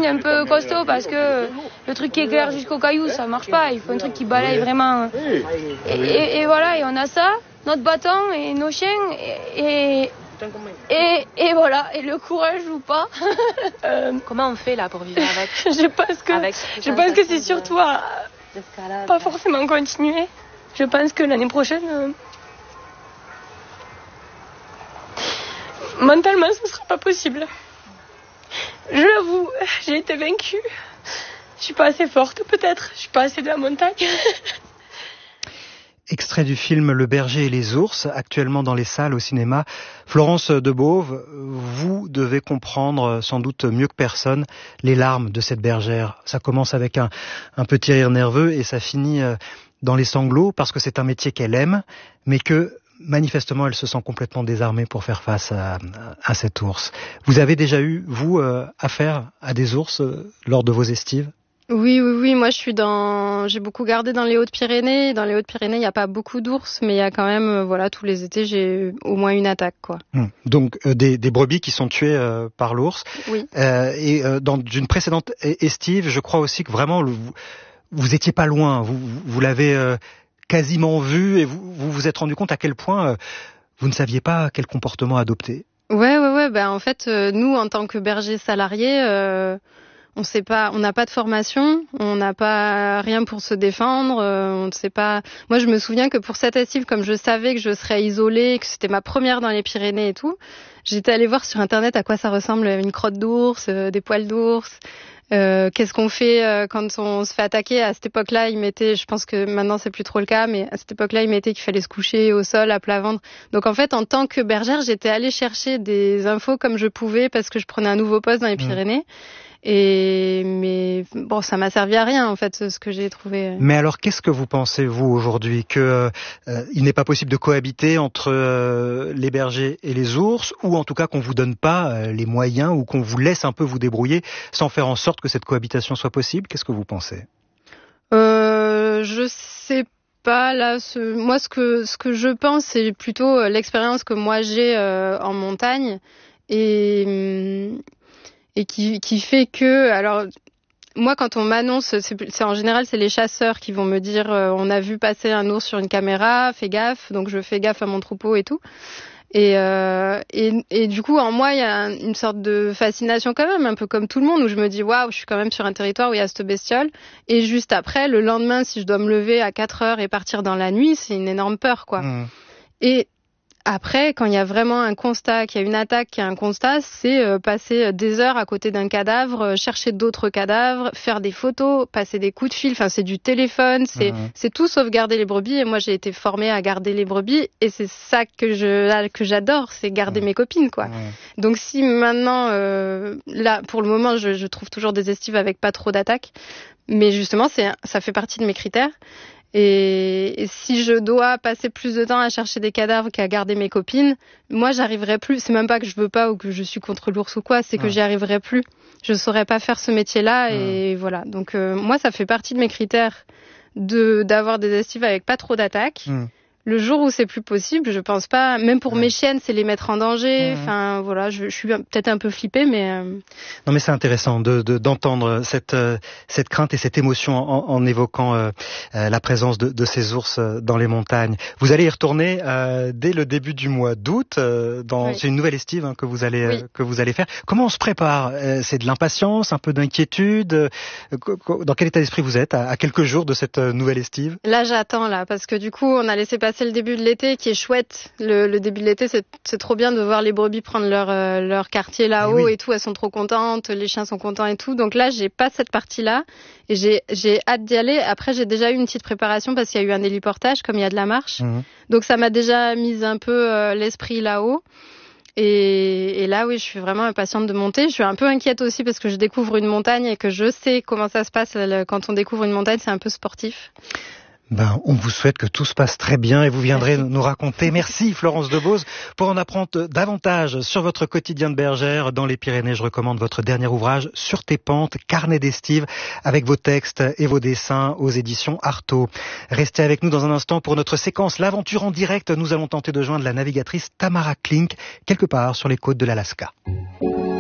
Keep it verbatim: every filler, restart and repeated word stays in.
machine un peu costaud parce que le truc qui éclaire jusqu'au caillou, ça marche pas. Il faut un truc qui balaye vraiment. Et, et, et voilà, et on a ça, notre bâton et nos chiens et, et, et, et voilà, et le courage ou pas. euh, Comment on fait là pour vivre avec Je pense que, avec je pense que c'est surtout à pas forcément continuer. Je pense que l'année prochaine, euh, mentalement, ce ne sera pas possible. Je l'avoue, j'ai été vaincue. Je suis pas assez forte, peut-être. Je suis pas assez de la montagne. Extrait du film Le berger et les ours, actuellement dans les salles au cinéma. Florence Debauve, vous devez comprendre sans doute mieux que personne les larmes de cette bergère. Ça commence avec un, un petit rire nerveux et ça finit dans les sanglots parce que c'est un métier qu'elle aime, mais que manifestement elle se sent complètement désarmée pour faire face à, à cet ours. Vous avez déjà eu, vous, euh, affaire à des ours euh, lors de vos estives ? Oui, oui, oui. Moi, je suis dans. J'ai beaucoup gardé dans les Hautes-Pyrénées. Dans les Hautes-Pyrénées, il n'y a pas beaucoup d'ours, mais il y a quand même, euh, voilà, tous les étés, j'ai au moins une attaque, quoi. Hum. Donc euh, des, des brebis qui sont tuées euh, par l'ours. Oui. Euh, et euh, dans une précédente estive, je crois aussi que vraiment vous, vous étiez pas loin. Vous, vous l'avez euh, quasiment vu et vous vous vous êtes rendu compte à quel point euh, vous ne saviez pas quel comportement adopter. Ouais, ouais, ouais. Ben en fait, euh, nous, en tant que bergers salariés. Euh... On sait pas, on n'a pas de formation, on n'a pas rien pour se défendre, euh, on ne sait pas. Moi, je me souviens que pour cette estive, comme je savais que je serais isolée, que c'était ma première dans les Pyrénées et tout, j'étais allée voir sur internet à quoi ça ressemble une crotte d'ours, euh, des poils d'ours. Euh, qu'est-ce qu'on fait euh, quand on se fait attaquer? À cette époque-là, ils mettaient, je pense que maintenant c'est plus trop le cas, mais à cette époque-là, ils mettaient qu'il fallait se coucher au sol à plat ventre. Donc en fait, en tant que bergère, j'étais allée chercher des infos comme je pouvais parce que je prenais un nouveau poste dans les Pyrénées. Mmh. Et mais bon, ça m'a servi à rien en fait ce que j'ai trouvé. Mais alors, qu'est-ce que vous pensez vous aujourd'hui que euh, il n'est pas possible de cohabiter entre euh, les bergers et les ours, ou en tout cas qu'on vous donne pas euh, les moyens ou qu'on vous laisse un peu vous débrouiller sans faire en sorte que cette cohabitation soit possible? Qu'est-ce que vous pensez? Euh, je sais pas là. Ce, moi, ce que ce que je pense, c'est plutôt l'expérience que moi j'ai euh, en montagne et hum, et qui, qui fait que, alors, moi, quand on m'annonce, c'est, c'est en général, c'est les chasseurs qui vont me dire, euh, on a vu passer un ours sur une caméra, fais gaffe, donc je fais gaffe à mon troupeau et tout. Et, euh, et, et du coup, en moi, il y a une sorte de fascination quand même, un peu comme tout le monde, où je me dis, waouh, je suis quand même sur un territoire où il y a cette bestiole. Et juste après, le lendemain, si je dois me lever à quatre heures et partir dans la nuit, c'est une énorme peur, quoi. Mmh. Et après, quand il y a vraiment un constat, qu'il y a une attaque, qu'il y a un constat, c'est euh, passer des heures à côté d'un cadavre, euh, chercher d'autres cadavres, faire des photos, passer des coups de fil, enfin c'est du téléphone, c'est, mmh. c'est tout sauf garder les brebis. Et moi j'ai été formée à garder les brebis et c'est ça que, je, que j'adore, c'est garder mmh. mes copines, quoi. Mmh. Donc si maintenant, euh, là pour le moment je, je trouve toujours des estives avec pas trop d'attaques, mais justement c'est, ça fait partie de mes critères. Et, et si je dois passer plus de temps à chercher des cadavres qu'à garder mes copines, moi j'arriverai plus. C'est même pas que je veux pas ou que je suis contre l'ours ou quoi, c'est que ouais. j'y arriverai plus. Je saurais pas faire ce métier-là et ouais. voilà. Donc euh, moi ça fait partie de mes critères de d'avoir des estives avec pas trop d'attaques. Mmh. Le jour où c'est plus possible, je pense pas. Même pour ouais. mes chiennes, c'est les mettre en danger. Enfin, mmh. voilà, je, je suis peut-être un peu flippée, mais. Euh... Non, mais c'est intéressant de, de d'entendre cette euh, cette crainte et cette émotion en, en évoquant euh, euh, la présence de, de ces ours dans les montagnes. Vous allez y retourner euh, dès le début du mois d'août. Euh, dans oui. c'est une nouvelle estive hein, que vous allez oui. euh, que vous allez faire. Comment on se prépare? euh, C'est de l'impatience, un peu d'inquiétude. Euh, dans quel état d'esprit vous êtes à, à quelques jours de cette euh, nouvelle estive? Là, j'attends là parce que du coup, on a laissé passer c'est le début de l'été qui est chouette. Le, le début de l'été, c'est, c'est trop bien de voir les brebis prendre leur, euh, leur quartier là-haut et, oui. et tout. Elles sont trop contentes, les chiens sont contents et tout. Donc là, j'ai pas cette partie-là et j'ai, j'ai hâte d'y aller. Après, j'ai déjà eu une petite préparation parce qu'il y a eu un héliportage, comme il y a de la marche. Mmh. Donc ça m'a déjà mis un peu euh, l'esprit là-haut. Et, et là, oui, je suis vraiment impatiente de monter. Je suis un peu inquiète aussi parce que je découvre une montagne et que je sais comment ça se passe quand on découvre une montagne. C'est un peu sportif. Ben, on vous souhaite que tout se passe très bien et vous viendrez Merci. nous raconter. Merci Florence Debauve. Pour en apprendre davantage sur votre quotidien de bergère dans les Pyrénées, je recommande votre dernier ouvrage Sur tes pentes, carnet d'estive, avec vos textes et vos dessins aux éditions Artaud. Restez avec nous dans un instant pour notre séquence L'aventure en direct. Nous allons tenter de joindre la navigatrice Tamara Klink, quelque part sur les côtes de l'Alaska.